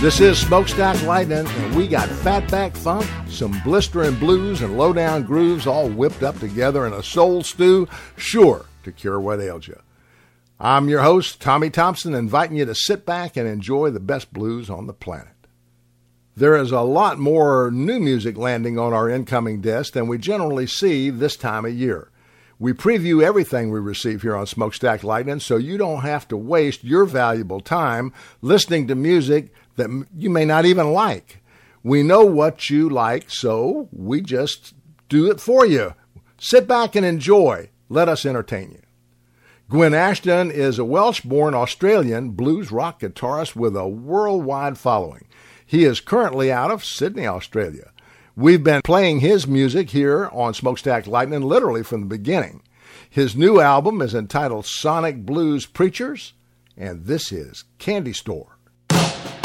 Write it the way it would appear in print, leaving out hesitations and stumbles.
This is Smokestack Lightning, and we got fatback funk, some blistering blues, and low-down grooves all whipped up together in a soul stew, sure to cure what ails you. I'm your host, Tommy Thompson, inviting you to sit back and enjoy the best blues on the planet. There is a lot more new music landing on our incoming desk than we generally see this time of year. We preview everything we receive here on Smokestack Lightning, so you don't have to waste your valuable time listening to music that you may not even like. We know what you like, so we just do it for you. Sit back and enjoy. Let us entertain you. Gwen Ashton is a Welsh-born Australian blues rock guitarist with a worldwide following. He is currently out of Sydney, Australia. We've been playing his music here on Smokestack Lightning literally from the beginning. His new album is entitled Sonic Blues Preachers, and this is Candy Store.